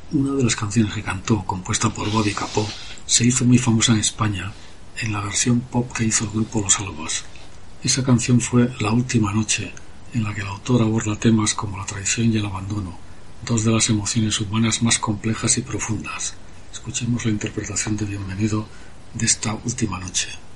Una de las canciones que cantó, compuesta por Bobby Capó, se hizo muy famosa en España en la versión pop que hizo el grupo Los Albos. Esa canción fue La última noche, en la que el autor aborda temas como la traición y el abandono, dos de las emociones humanas más complejas y profundas. Escuchemos la interpretación de Bienvenido de esta última noche.